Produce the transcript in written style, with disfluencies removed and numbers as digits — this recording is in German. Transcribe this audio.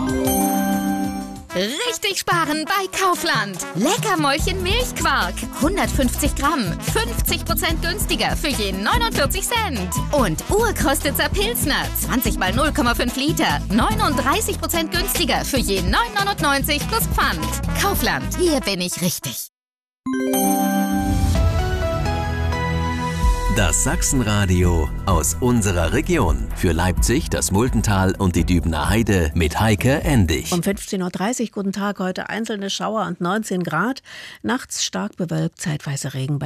Richtig sparen bei Kaufland. Leckermäulchen Milchquark. 150 Gramm. 50% günstiger für je 49 Cent. Und Urkostitzer Pilsner. 20 mal 0,5 Liter. 39% günstiger für je 9,99 plus Pfand. Kaufland. Hier bin ich richtig. Das Sachsenradio aus unserer Region. Für Leipzig, das Multental und die Dübener Heide mit Heike Endig. Um 15.30 Uhr, guten Tag, heute einzelne Schauer und 19 Grad. Nachts stark bewölkt, zeitweise Regen bei